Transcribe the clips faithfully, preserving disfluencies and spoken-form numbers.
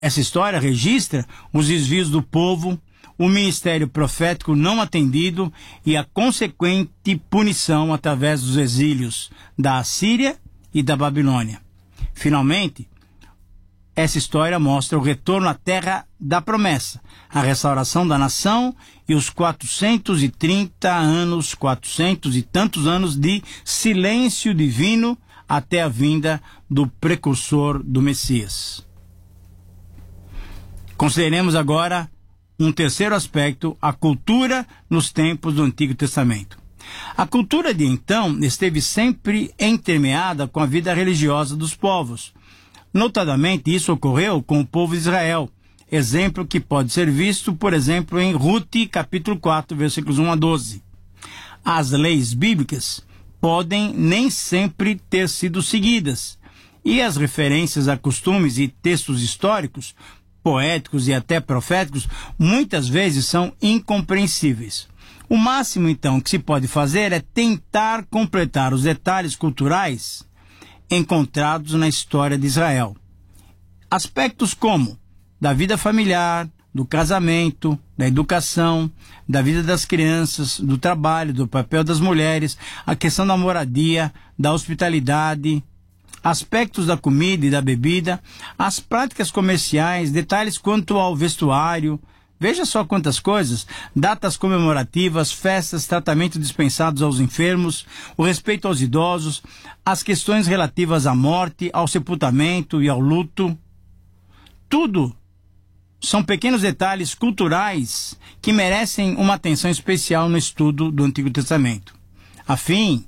Essa história registra os desvios do povo, o ministério profético não atendido e a consequente punição através dos exílios da Assíria e da Babilônia. Finalmente, essa história mostra o retorno à terra da promessa, a restauração da nação e os quatrocentos e trinta anos, quatrocentos e tantos anos de silêncio divino até a vinda do precursor do Messias. Consideremos agora um terceiro aspecto, a cultura nos tempos do Antigo Testamento. A cultura de então esteve sempre entremeada com a vida religiosa dos povos. Notadamente, isso ocorreu com o povo de Israel, exemplo que pode ser visto, por exemplo, em Rute, capítulo quatro, versículos um a doze. As leis bíblicas podem nem sempre ter sido seguidas, e as referências a costumes e textos históricos, poéticos e até proféticos, muitas vezes são incompreensíveis. O máximo, então, que se pode fazer é tentar completar os detalhes culturais encontrados na história de Israel. Aspectos como da vida familiar, do casamento, da educação, da vida das crianças, do trabalho, do papel das mulheres, a questão da moradia, da hospitalidade, aspectos da comida e da bebida, as práticas comerciais, detalhes quanto ao vestuário. Veja só quantas coisas: datas comemorativas, festas, tratamento dispensados aos enfermos, o respeito aos idosos, as questões relativas à morte, ao sepultamento e ao luto. Tudo são pequenos detalhes culturais que merecem uma atenção especial no estudo do Antigo Testamento. A fim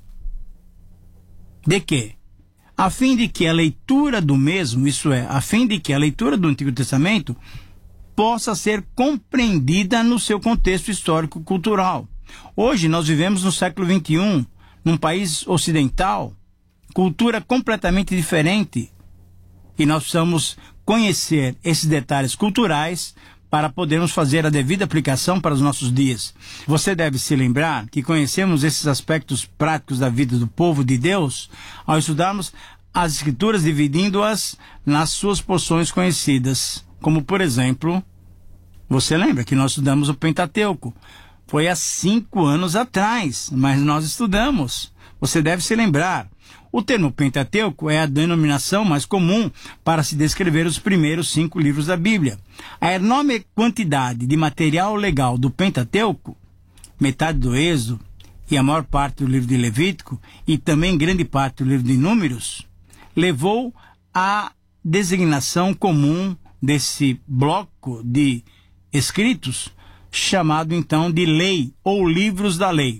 de quê? A fim de que a leitura do mesmo, isso é, a fim de que a leitura do Antigo Testamento possa ser compreendida no seu contexto histórico-cultural. Hoje nós vivemos no século vinte e um, num país ocidental, cultura completamente diferente, e nós precisamos conhecer esses detalhes culturais para podermos fazer a devida aplicação para os nossos dias. Você deve se lembrar que conhecemos esses aspectos práticos da vida do povo de Deus ao estudarmos as Escrituras, dividindo-as nas suas porções conhecidas. Como, por exemplo, você lembra que nós estudamos o Pentateuco? Foi há cinco anos atrás, mas nós estudamos. Você deve se lembrar. O termo Pentateuco é a denominação mais comum para se descrever os primeiros cinco livros da Bíblia. A enorme quantidade de material legal do Pentateuco, metade do Êxodo e a maior parte do livro de Levítico, e também grande parte do livro de Números, levou à designação comum desse bloco de escritos, chamado então de lei ou livros da lei.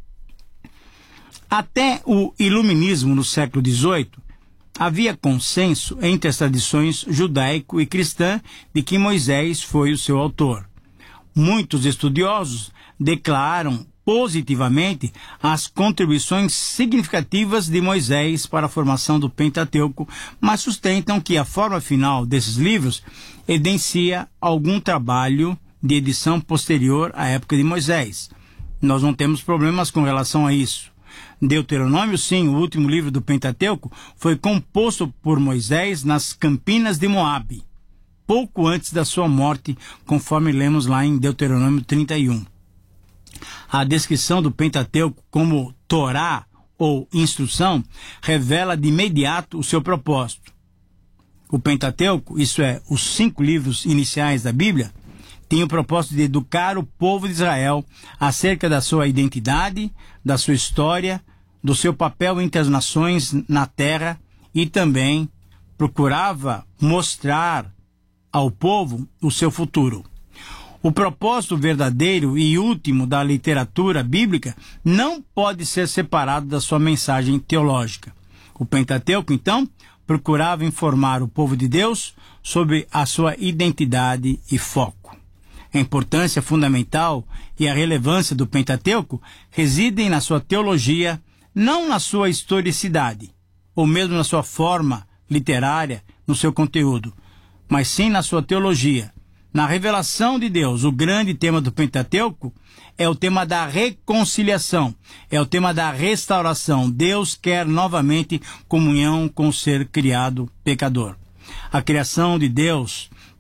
Até o iluminismo no século dezoito, havia consenso entre as tradições judaico e cristã de que Moisés foi o seu autor. Muitos estudiosos declaram positivamente as contribuições significativas de Moisés para a formação do Pentateuco, mas sustentam que a forma final desses livros evidencia algum trabalho de edição posterior à época de Moisés. Nós não temos problemas com relação a isso. Deuteronômio, sim, o último livro do Pentateuco, foi composto por Moisés nas Campinas de Moabe, pouco antes da sua morte, conforme lemos lá em Deuteronômio trinta e um. A descrição do Pentateuco como Torá ou instrução revela de imediato o seu propósito. O Pentateuco, isso é, os cinco livros iniciais da Bíblia, tinha o propósito de educar o povo de Israel acerca da sua identidade, da sua história, do seu papel entre as nações na terra, e também procurava mostrar ao povo o seu futuro. O propósito verdadeiro e último da literatura bíblica não pode ser separado da sua mensagem teológica. O Pentateuco, então, procurava informar o povo de Deus sobre a sua identidade e foco. A importância fundamental e a relevância do Pentateuco residem na sua teologia, não na sua historicidade, ou mesmo na sua forma literária, no seu conteúdo, mas sim na sua teologia. Na revelação de Deus, o grande tema do Pentateuco é o tema da reconciliação, é o tema da restauração. Deus quer novamente comunhão com o ser criado pecador. A criação de Deus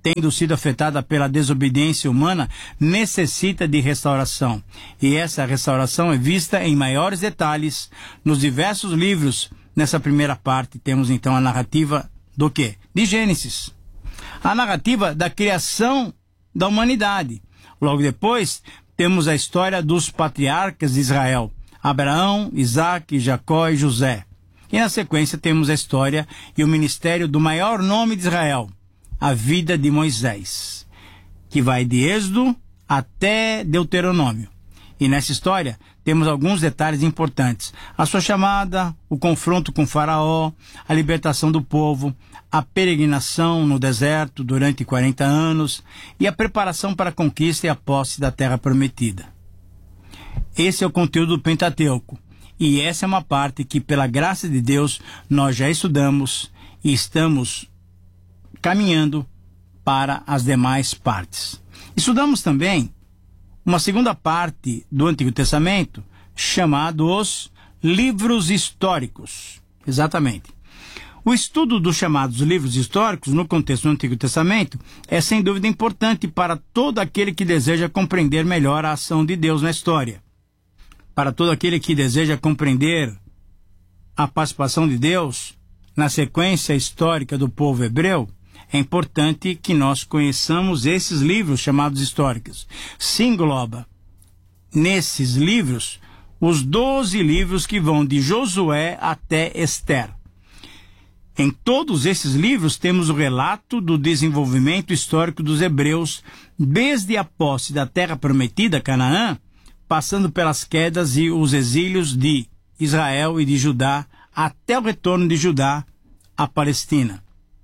tendo sido afetada pela desobediência humana, necessita de restauração. E essa restauração é vista em maiores detalhes nos diversos livros. Nessa primeira parte temos então a narrativa do quê? De Gênesis. A narrativa da criação da humanidade. Logo depois, temos a história dos patriarcas de Israel, Abraão, Isaque, Jacó e José. E na sequência temos a história e o ministério do maior nome de Israel, a vida de Moisés, que vai de Êxodo até Deuteronômio. E nessa história temos alguns detalhes importantes. A sua chamada, o confronto com Faraó, a libertação do povo, a peregrinação no deserto durante quarenta anos e a preparação para a conquista e a posse da terra prometida. Esse é o conteúdo do Pentateuco. E essa é uma parte que, pela graça de Deus, nós já estudamos e estamos caminhando para as demais partes. Estudamos também uma segunda parte do Antigo Testamento, chamado os livros históricos. Exatamente. O estudo dos chamados livros históricos, no contexto do Antigo Testamento, é sem dúvida importante para todo aquele que deseja compreender melhor a ação de Deus na história. Para todo aquele que deseja compreender a participação de Deus na sequência histórica do povo hebreu, é importante que nós conheçamos esses livros chamados históricos. Se engloba nesses livros os doze livros que vão de Josué até Ester. Em todos esses livros temos o relato do desenvolvimento histórico dos hebreus, desde a posse da terra prometida, Canaã, passando pelas quedas e os exílios de Israel e de Judá, até o retorno de Judá à Palestina.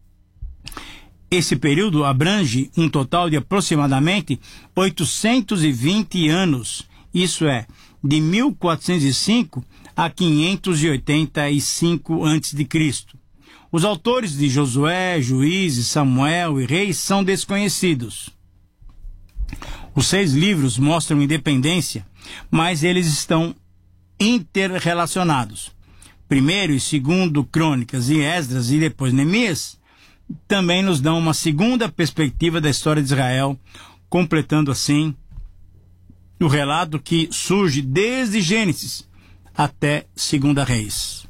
Esse período abrange um total de aproximadamente oitocentos e vinte anos, isso é, de mil quatrocentos e cinco a quinhentos e oitenta e cinco antes de Cristo. Os autores de Josué, Juízes, Samuel e Reis são desconhecidos. Os seis livros mostram independência, mas eles estão interrelacionados. Primeiro e segundo Crônicas e Esdras e depois Neemias também nos dão uma segunda perspectiva da história de Israel, completando assim o relato que surge desde Gênesis até Segunda Reis.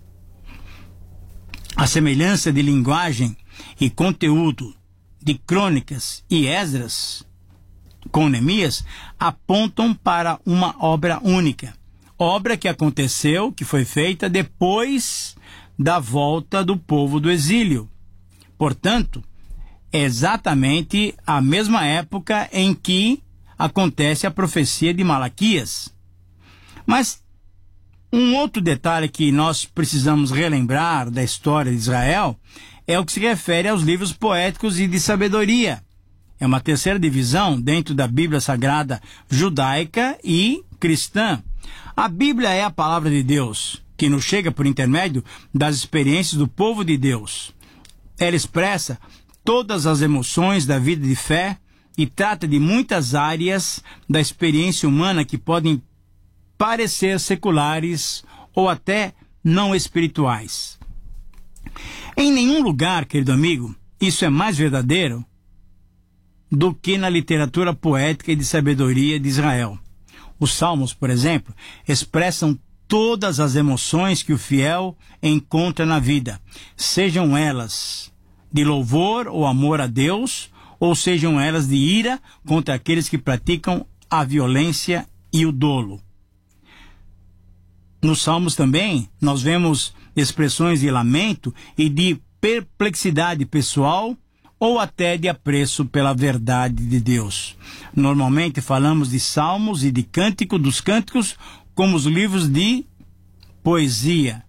A semelhança de linguagem e conteúdo de Crônicas e Esdras com Neemias apontam para uma obra única, obra que aconteceu, que foi feita depois da volta do povo do exílio. Portanto, é exatamente a mesma época em que acontece a profecia de Malaquias. Mas um outro detalhe que nós precisamos relembrar da história de Israel é o que se refere aos livros poéticos e de sabedoria. É uma terceira divisão dentro da Bíblia Sagrada judaica e cristã. A Bíblia é a palavra de Deus, que nos chega por intermédio das experiências do povo de Deus. Ela expressa todas as emoções da vida de fé e trata de muitas áreas da experiência humana que podem parecer seculares ou até não espirituais. Em nenhum lugar, querido amigo, isso é mais verdadeiro do que na literatura poética e de sabedoria de Israel. Os Salmos, por exemplo, expressam todas as emoções que o fiel encontra na vida, sejam elas de louvor ou amor a Deus, ou sejam elas de ira contra aqueles que praticam a violência e o dolo. Nos Salmos também nós vemos expressões de lamento e de perplexidade pessoal ou até de apreço pela verdade de Deus. Normalmente falamos de salmos e de cântico dos cânticos como os livros de poesia.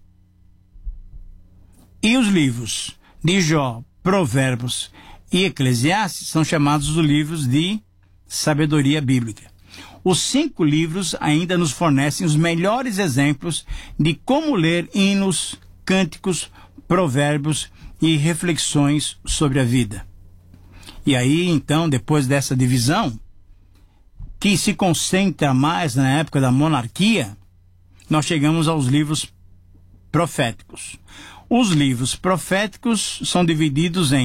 E os livros de Jó, Provérbios e Eclesiastes são chamados os livros de sabedoria bíblica. Os cinco livros ainda nos fornecem os melhores exemplos de como ler hinos, cânticos, provérbios e reflexões sobre a vida. E aí, então, depois dessa divisão, que se concentra mais na época da monarquia, nós chegamos aos livros proféticos. Os livros proféticos são divididos em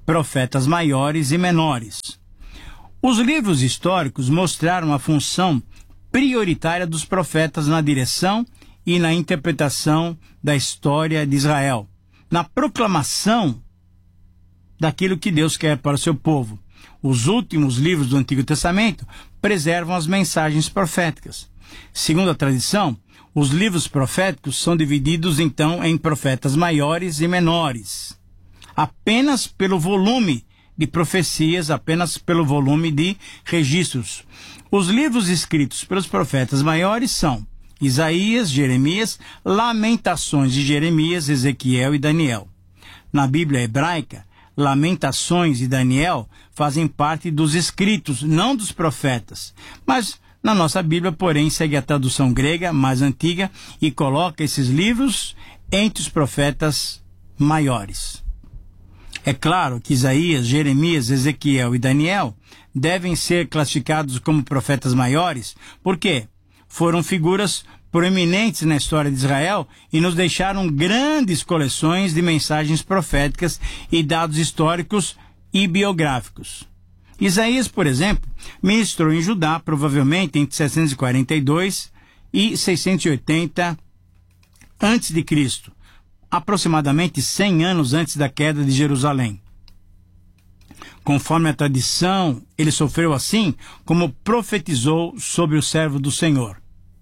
profetas maiores e menores. Os livros históricos mostraram a função prioritária dos profetas na direção e na interpretação da história de Israel, na proclamação daquilo que Deus quer para o seu povo. Os últimos livros do Antigo Testamento preservam as mensagens proféticas. Segundo a tradição, os livros proféticos são divididos então em profetas maiores e menores, apenas pelo volume de profecias, apenas pelo volume de registros. Os livros escritos pelos profetas maiores são Isaías, Jeremias, Lamentações de Jeremias, Ezequiel e Daniel. Na Bíblia hebraica, Lamentações e Daniel fazem parte dos escritos, não dos profetas. Mas na nossa Bíblia, porém, segue a tradução grega mais antiga e coloca esses livros entre os profetas maiores. É claro que Isaías, Jeremias, Ezequiel e Daniel devem ser classificados como profetas maiores, porque foram figuras proeminentes na história de Israel e nos deixaram grandes coleções de mensagens proféticas e dados históricos e biográficos. Isaías, por exemplo, ministrou em Judá provavelmente entre setecentos e quarenta e dois e seiscentos e oitenta antes de Cristo, aproximadamente cem anos antes da queda de Jerusalém. Conforme a tradição, ele sofreu assim como profetizou sobre o servo do Senhor.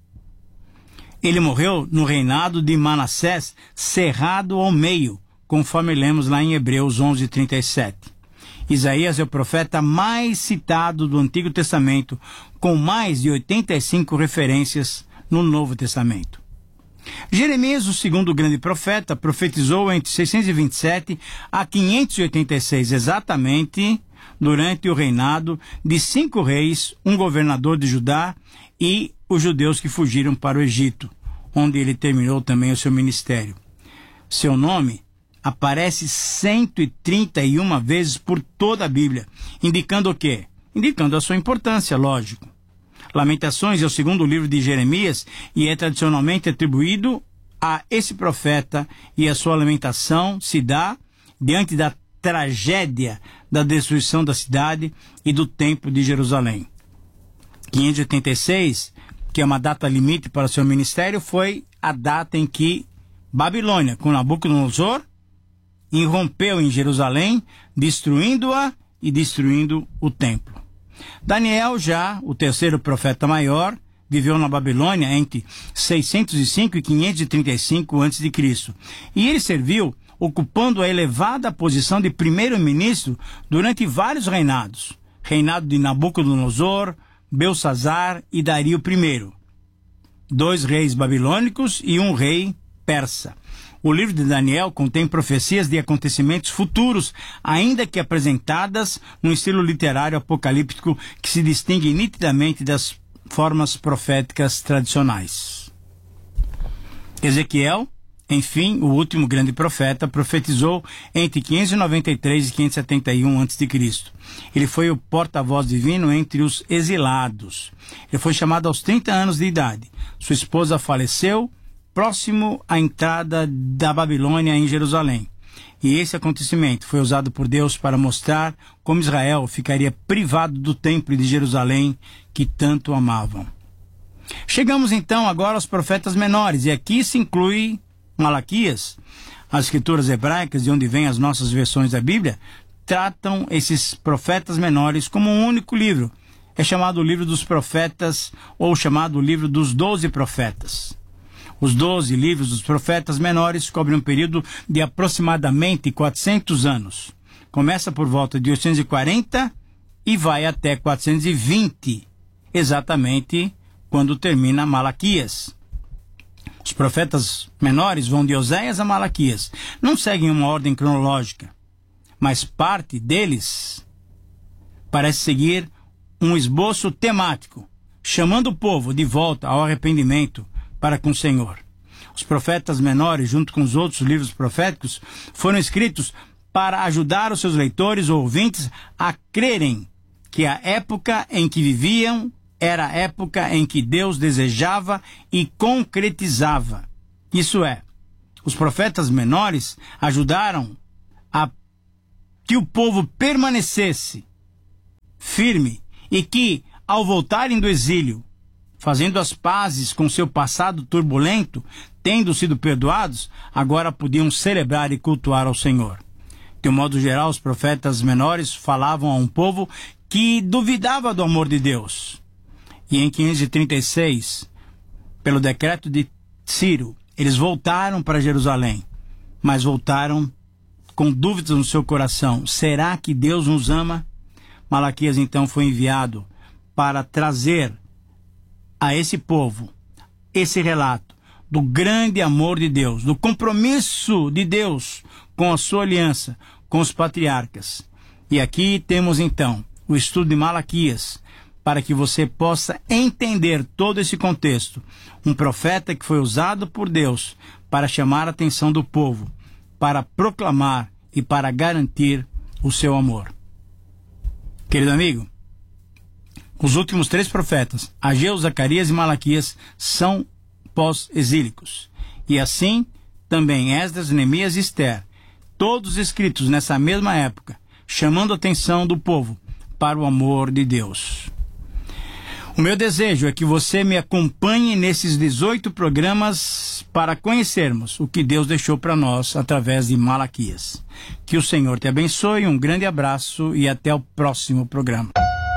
Ele morreu no reinado de Manassés, cerrado ao meio, conforme lemos lá em Hebreus onze, trinta e sete. Isaías é o profeta mais citado do Antigo Testamento, com mais de oitenta e cinco referências no Novo Testamento. Jeremias, o segundo grande profeta, profetizou entre seiscentos e vinte e sete a quinhentos e oitenta e seis, exatamente durante o reinado de cinco reis, um governador de Judá e os judeus que fugiram para o Egito, onde ele terminou também o seu ministério. Seu nome aparece cento e trinta e uma vezes por toda a Bíblia, indicando o quê? Indicando a sua importância, lógico. Lamentações é o segundo livro de Jeremias e é tradicionalmente atribuído a esse profeta, e a sua lamentação se dá diante da tragédia da destruição da cidade e do templo de Jerusalém. quinhentos e oitenta e seis, que é uma data limite para seu ministério, foi a data em que Babilônia, com Nabucodonosor, irrompeu em Jerusalém, destruindo-a e destruindo o templo. Daniel, já o terceiro profeta maior, viveu na Babilônia entre seiscentos e cinco e quinhentos e trinta e cinco antes de Cristo. E ele serviu ocupando a elevada posição de primeiro-ministro durante vários reinados. Reinado de Nabucodonosor, Belsazar e Dario I. Dois reis babilônicos e um rei persa. O livro de Daniel contém profecias de acontecimentos futuros, ainda que apresentadas num estilo literário apocalíptico que se distingue nitidamente das formas proféticas tradicionais. Ezequiel, enfim, o último grande profeta, profetizou entre quinhentos e noventa e três e quinhentos e setenta e um antes de Cristo. Ele foi o porta-voz divino entre os exilados. Ele foi chamado aos trinta anos de idade. Sua esposa faleceu próximo à entrada da Babilônia em Jerusalém. E esse acontecimento foi usado por Deus para mostrar como Israel ficaria privado do templo de Jerusalém que tanto amavam. Chegamos então agora aos profetas menores, e aqui se inclui Malaquias. As escrituras hebraicas, de onde vêm as nossas versões da Bíblia, tratam esses profetas menores como um único livro. É chamado o livro dos profetas, ou chamado o livro dos doze profetas. Os doze livros dos profetas menores cobrem um período de aproximadamente quatrocentos anos. Começa por volta de oitocentos e quarenta e vai até quatrocentos e vinte, exatamente quando termina Malaquias. Os profetas menores vão de Oséias a Malaquias. Não seguem uma ordem cronológica, mas parte deles parece seguir um esboço temático, chamando o povo de volta ao arrependimento para com o Senhor. Os profetas menores, junto com os outros livros proféticos, foram escritos para ajudar os seus leitores ou ouvintes a crerem que a época em que viviam era a época em que Deus desejava e concretizava. Isso é, os profetas menores ajudaram a que o povo permanecesse firme e que, ao voltarem do exílio, fazendo as pazes com seu passado turbulento, tendo sido perdoados, agora podiam celebrar e cultuar ao Senhor. De um modo geral, os profetas menores falavam a um povo que duvidava do amor de Deus. E em quinhentos e trinta e seis, pelo decreto de Ciro, eles voltaram para Jerusalém, mas voltaram com dúvidas no seu coração. Será que Deus nos ama? Malaquias então foi enviado para trazer a esse povo esse relato do grande amor de Deus, do compromisso de Deus com a sua aliança com os patriarcas. E aqui temos então o estudo de Malaquias, para que você possa entender todo esse contexto. Um profeta que foi usado por Deus para chamar a atenção do povo, para proclamar e para garantir o seu amor. Querido amigo, os últimos três profetas, Ageu, Zacarias e Malaquias, são pós-exílicos. E assim, também Esdras, Neemias e Ester, todos escritos nessa mesma época, chamando a atenção do povo para o amor de Deus. O meu desejo é que você me acompanhe nesses dezoito programas para conhecermos o que Deus deixou para nós através de Malaquias. Que o Senhor te abençoe, um grande abraço e até o próximo programa.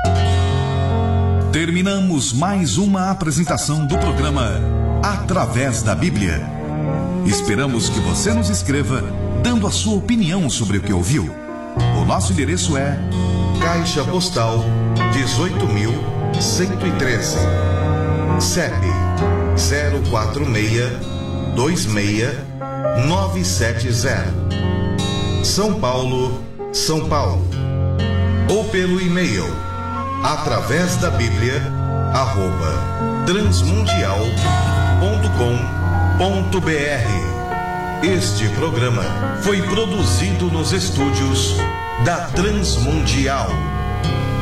Terminamos mais uma apresentação do programa Através da Bíblia. Esperamos que você nos escreva dando a sua opinião sobre o que ouviu. O nosso endereço é Caixa Postal dezoito mil cento e treze, C E P zero quatro seis dois seis nove sete zero, São Paulo, São Paulo. Ou pelo e-mail através da Bíblia arroba transmundial ponto com ponto br. Este programa foi produzido nos estúdios da Transmundial.